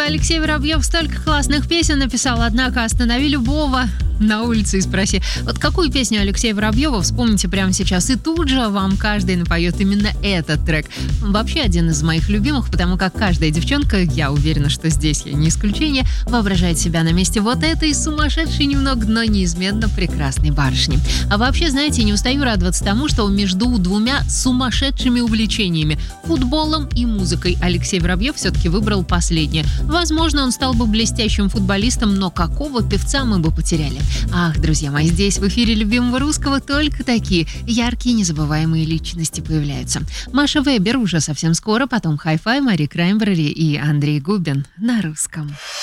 Алексей Воробьев столько классных песен написал, однако останови любого на улице и спроси, вот какую песню Алексея Воробьева вспомните прямо сейчас, и тут же вам каждый напоет именно этот трек. Вообще один из моих любимых, потому как каждая девчонка, я уверена, что здесь я не исключение, воображает себя на месте вот этой сумасшедшей немного, но неизменно прекрасной барышни. А вообще, знаете, не устаю радоваться тому, что между двумя сумасшедшими увлечениями – футболом и музыкой – Алексей Воробьев все-таки выбрал последнее. Возможно, он стал бы блестящим футболистом, но какого певца мы бы потеряли? Ах, друзья мои, здесь в эфире любимого русского только такие яркие, незабываемые личности появляются. Маша Вебер уже совсем скоро, потом Hi-Fi, Мари Краймбрери и Андрей Губин на русском.